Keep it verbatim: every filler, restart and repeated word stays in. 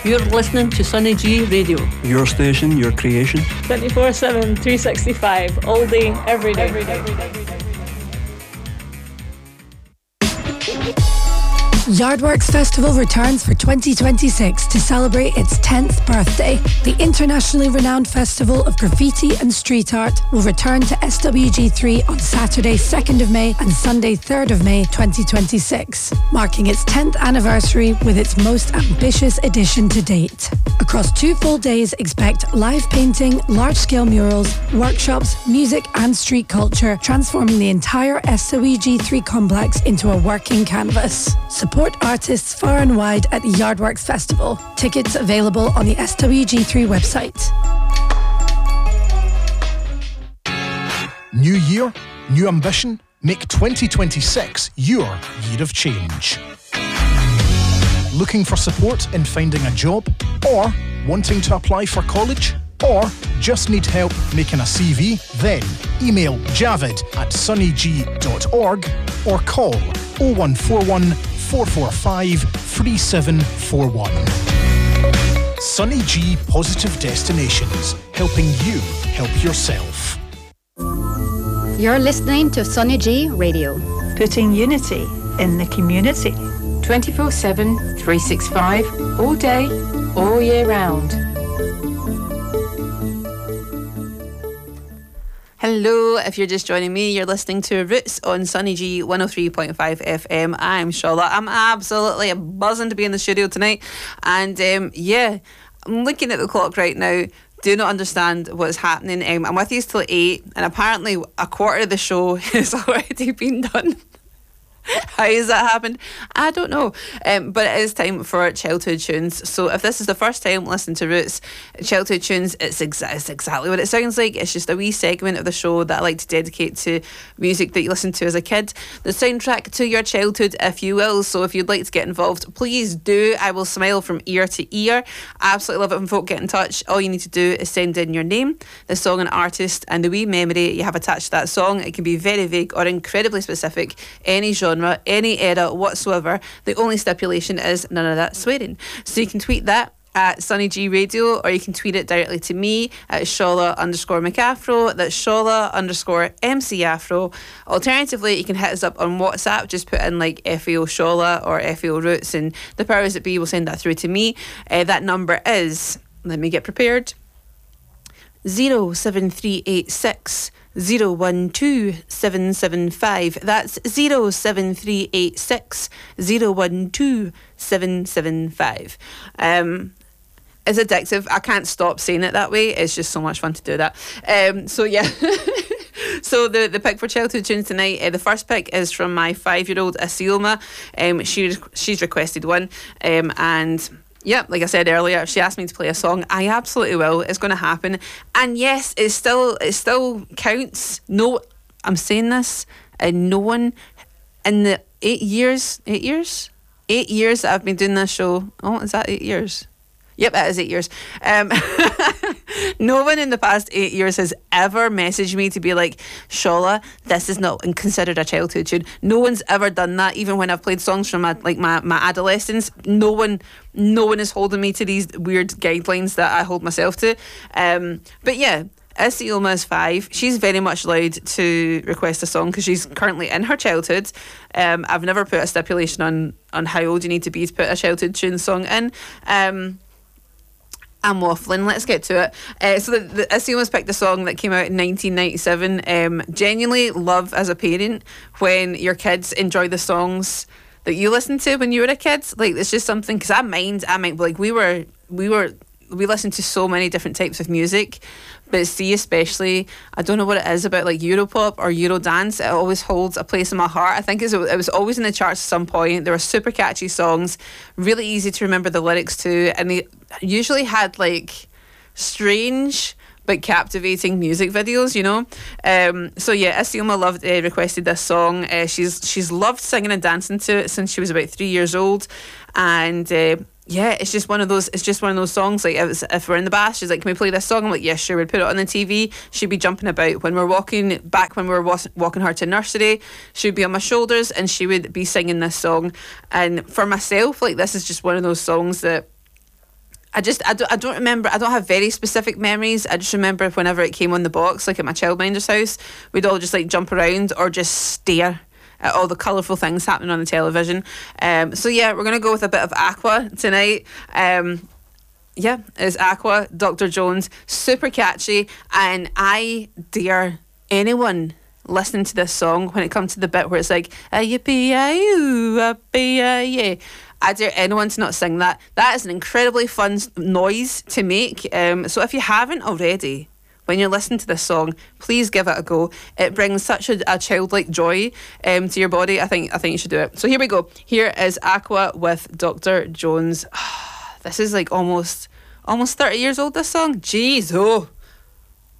You're listening to Sunny G Radio. Your station, your creation. twenty-four seven, three sixty-five, all day, every day. Every day. Every day. Every day. Yardworks Festival returns for twenty twenty-six to celebrate its tenth birthday. The internationally renowned festival of graffiti and street art will return to S W G three on Saturday second of May and Sunday third of May twenty twenty-six, marking its tenth anniversary with its most ambitious edition to date. Across two full days, expect live painting, large-scale murals, workshops, music and street culture, transforming the entire S W G three complex into a working canvas. Support artists far and wide at the Yardworks Festival. Tickets available on the S W G three website. New year, new ambition. Make twenty twenty-six your year of change. Looking for support in finding a job? Or wanting to apply for college? Or just need help making a C V? Then email javid at sunnyg dot org or call oh one four one, four four five, three seven four one. Sunny G Positive Destinations, helping you help yourself. You're listening to Sunny G Radio. Putting unity in the community. twenty-four seven, three sixty-five, all day, all year round. Hello, if you're just joining me, you're listening to Roots on Sunny G one oh three point five F M. I'm Shola. I'm absolutely buzzing to be in the studio tonight. And um, yeah, I'm looking at the clock right now. Do not understand what is happening. Um, I'm with you till eight, and apparently a quarter of the show has already been done. How has that happened? I don't know. Um, but it is time for childhood tunes. So if this is the first time listening to Roots, childhood tunes, it's, exa- it's exactly what it sounds like. It's just a wee segment of the show that I like to dedicate to music that you listened to as a kid. The soundtrack to your childhood, if you will. So if you'd like to get involved, please do. I will smile from ear to ear. I absolutely love it when folk get in touch. All you need to do is send in your name, the song and artist, and the wee memory you have attached to that song. It can be very vague or incredibly specific. Any genre, any era whatsoever. The only stipulation is none of that swearing. So you can tweet that at Sunny G Radio, or you can tweet it directly to me at Shola underscore McAfro. That's Shola underscore M C Afro. Alternatively, you can hit us up on WhatsApp. Just put in like F A O Shola or F A O Roots, and the powers that be will send that through to me. Uh, that number is, let me get prepared, zero seven three eight six zero one two seven seven five. That's zero seven three eight six zero one two seven seven five. Um, it's addictive. I can't stop saying it that way. It's just so much fun to do that. Um, so yeah. So the, the pick for childhood tunes tonight, uh, the first pick is from my five-year-old Asioma. Um, she she's requested one, um, and yeah, like I said earlier, if she asked me to play a song, I absolutely will. It's going to happen. And yes, it still it still counts. No, I'm saying this, and no one in the eight years, eight years, eight years that I've been doing this show. Oh, is that eight years? Yep, that is eight years. Um, no one in the past eight years has ever messaged me to be like, Shola, this is not considered a childhood tune. No one's ever done that, even when I've played songs from my, like my, my adolescence. No one, no one is holding me to these weird guidelines that I hold myself to. Um, but yeah, Asioma is five. She's very much allowed to request a song because she's currently in her childhood. Um, I've never put a stipulation on on how old you need to be to put a childhood tune song in. Um, I'm waffling. Let's get to it. Uh, so the, the Asioma's picked a song that came out in nineteen ninety-seven. Um, genuinely love as a parent when your kids enjoy the songs that you listened to when you were a kid. Like, it's just something, because I mind, I mind, like we were, we were, we listened to so many different types of music, but see, especially, I don't know what it is about like Europop or Eurodance, it always holds a place in my heart. I think it's, it was always in the charts at some point. There were super catchy songs, really easy to remember the lyrics to, and they usually had like strange but captivating music videos, you know. Um, so yeah, Asioma loved uh, requested this song. Uh, she's she's loved singing and dancing to it since she was about three years old, and uh, yeah, it's just one of those. It's just one of those songs. Like, if, it's, if we're in the bath, she's like, "Can we play this song?" I'm like, "Yeah, sure." We'd put it on the T V. She'd be jumping about. When we're walking back, when we were was- walking her to nursery, she'd be on my shoulders and she would be singing this song. And for myself, like, this is just one of those songs that I just I don't, I don't remember. I don't have very specific memories. I just remember whenever it came on the box, like at my childminder's house, we'd all just like jump around or just stare at all the colourful things happening on the television. Um, so yeah, we're gonna go with a bit of Aqua tonight. Um, yeah, it's Aqua, Doctor Jones, super catchy, and I dare anyone listening to this song when it comes to the bit where it's like a yippee a a yeah. I dare anyone to not sing that. That is an incredibly fun noise to make. Um, so if you haven't already, when you're listening to this song, please give it a go. It brings such a, a childlike joy um, to your body. I think I think you should do it. So here we go. Here is Aqua with Doctor Jones. This is like almost almost thirty years old, this song. Jeez, oh.